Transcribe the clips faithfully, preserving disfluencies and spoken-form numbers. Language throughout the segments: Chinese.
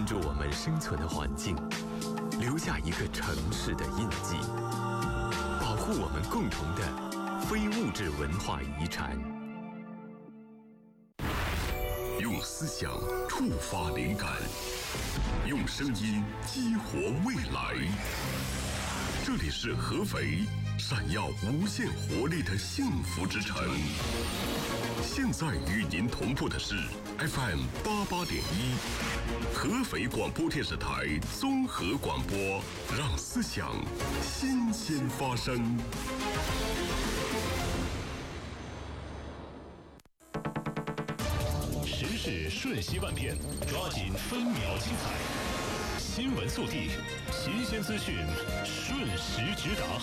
关注我们生存的环境，留下一个城市的印记，保护我们共同的非物质文化遗产。用思想触发灵感，用声音激活未来。这里是合肥，闪耀无限活力的幸福之城。现在与您同步的是 F M 八八点一，合肥广播电视台综合广播，让思想新鲜发生。 时事瞬息万变，抓紧分秒精彩。新闻速递，新鲜资讯，瞬时直达。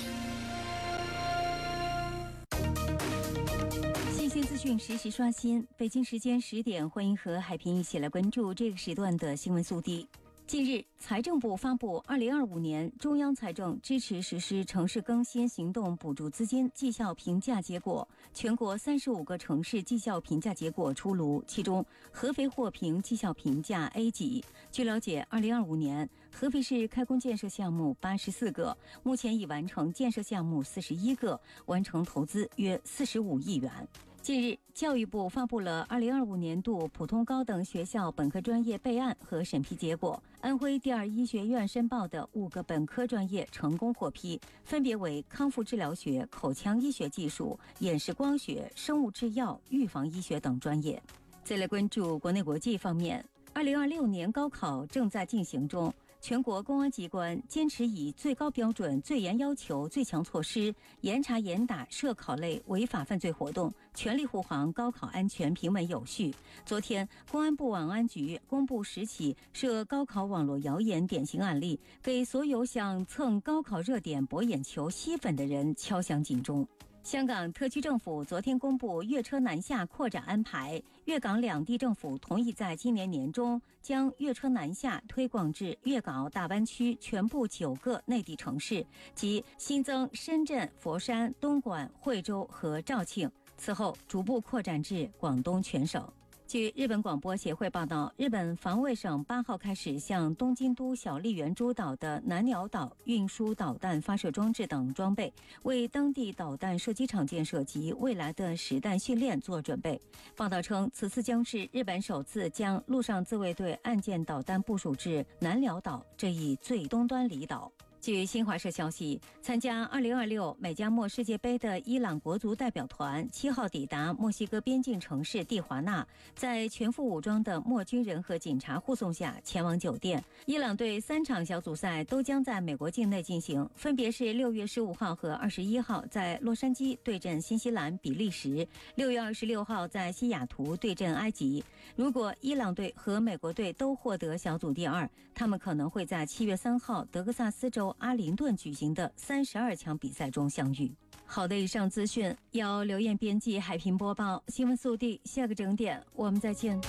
新鲜资讯实时刷新。北京时间十点，欢迎和海平一起来关注这个时段的新闻速递。近日，财政部发布二零二五年中央财政支持实施城市更新行动补助资金绩效评价结果，全国三十五个城市绩效评价结果出炉，其中合肥获评绩效评价 A 级。据了解，二零二五年合肥市开工建设项目八十四个，目前已完成建设项目四十一个，完成投资约四十五亿元。近日，教育部发布了二零二五年度普通高等学校本科专业备案和审批结果。安徽第二医学院申报的五个本科专业成功获批，分别为康复治疗学、口腔医学技术、眼视光学、生物制药、预防医学等专业。再来关注国内国际方面，二零二六年高考正在进行中。全国公安机关坚持以最高标准、最严要求、最强措施，严查严打涉考类违法犯罪活动，全力护航高考安全平稳有序。昨天，公安部网安局公布十起涉高考网络谣言典型案例，给所有想蹭高考热点博眼球吸粉的人敲响警钟。香港特区政府昨天公布粤车南下扩展安排，粤港两地政府同意在今年年中将粤车南下推广至粤港澳大湾区全部九个内地城市，即新增深圳、佛山、东莞、惠州和肇庆，此后逐步扩展至广东全省。据日本广播协会报道，日本防卫省八号开始向东京都小笠原诸岛的南鸟岛运输导弹发射装置等装备，为当地导弹射击场建设及未来的实弹训练做准备。报道称，此次将是日本首次将陆上自卫队岸舰导弹部署至南鸟岛这一最东端离岛。据新华社消息，参加二零二六美加墨世界杯的伊朗国足代表团七号抵达墨西哥边境城市蒂华纳，在全副武装的墨军人和警察护送下前往酒店。伊朗队三场小组赛都将在美国境内进行，分别是六月十五号和二十一号在洛杉矶对阵新西兰、比利时，六月二十六号在西雅图对阵埃及。如果伊朗队和美国队都获得小组第二，他们可能会在七月三号德克萨斯州阿灵顿举行的三十二强比赛中相遇。好的，以上资讯由刘燕编辑，海平播报。新闻速递，下个整点我们再见。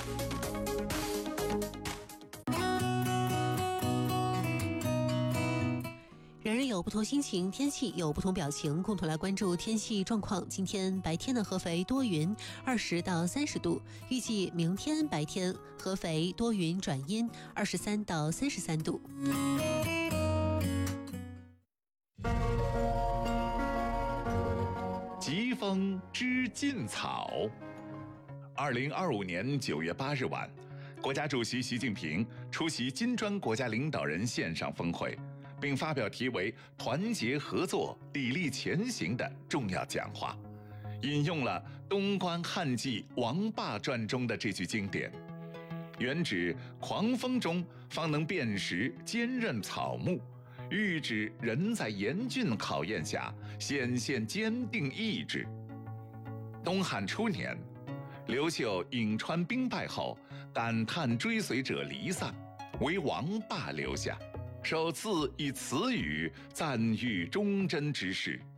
人人有不同心情，天气有不同表情，共同来关注天气状况。今天白天的合肥多云，二十到三十度，预计明天白天合肥多云转阴，二十三到三十三度。 疾风知劲草。二零二五年九月八日晚，国家主席习近平出席金砖国家领导人线上峰会，并发表题为“团结合作，砥砺前行”的重要讲话，引用了东关汉记《王霸传》中的这句经典，原指狂风中方能辨识坚韧草木，喻指人在严峻考验下显现坚定意志。东汉初年，刘秀颍川兵败后，感叹追随者离散，唯王霸留下，首次以此语赞誉忠贞之士。